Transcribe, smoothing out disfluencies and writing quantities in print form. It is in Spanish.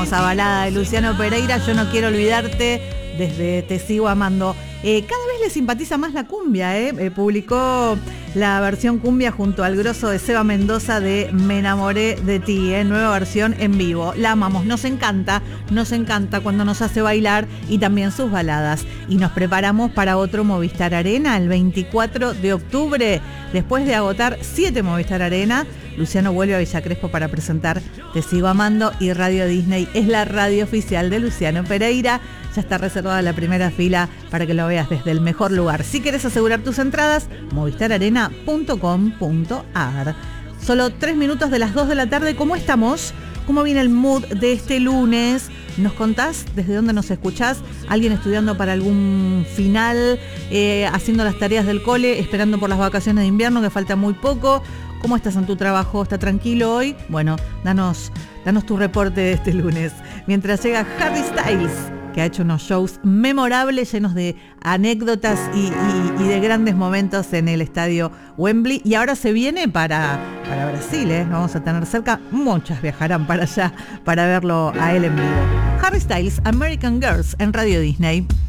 hermosa balada de Luciano Pereira, Yo no quiero olvidarte, desde Te sigo amando. Cada vez le simpatiza más la cumbia, publicó la versión cumbia junto al grosso de Seba Mendoza de Me enamoré de ti, nueva versión en vivo. La amamos, nos encanta cuando nos hace bailar y también sus baladas. Y nos preparamos para otro Movistar Arena el 24 de octubre. Después de agotar 7 Movistar Arena, Luciano vuelve a Villa Crespo para presentar Te sigo amando y Radio Disney es la radio oficial de Luciano Pereira. Ya está reservada la primera fila para que lo veas desde el mejor lugar. Si quieres asegurar tus entradas, movistararena.com.ar. Solo 3 minutos de las 2 de la tarde. ¿Cómo estamos? ¿Cómo viene el mood de este lunes? ¿Nos contás desde dónde nos escuchás? ¿Alguien estudiando para algún final? ¿Haciendo las tareas del cole? ¿Esperando por las vacaciones de invierno que falta muy poco? ¿Cómo estás en tu trabajo? ¿Está tranquilo hoy? Bueno, danos tu reporte de este lunes. Mientras llega Harry Styles, que ha hecho unos shows memorables, llenos de anécdotas y de grandes momentos en el estadio Wembley. Y ahora se viene para Brasil, vamos a tener cerca, muchas viajarán para allá para verlo a él en vivo. Harry Styles, American Girls, en Radio Disney.